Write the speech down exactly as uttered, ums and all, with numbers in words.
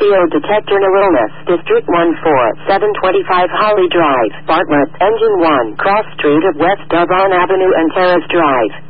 field detector no illness. District one four seven twenty-five Holly Drive, Bartlett. Engine one, cross street of West Dubon Avenue and Terrace Drive.